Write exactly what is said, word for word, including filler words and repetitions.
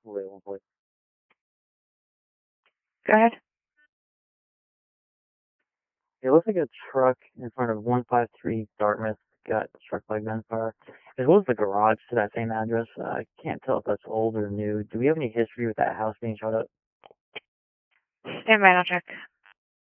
Wait, one point. Go ahead. It looks like a truck in front of one five three Dartmouth got struck by gunfire. As well as the garage to that same address. Uh, I can't tell if that's old or new. Do we have any history with that house being shot up? Stand by, I'll check.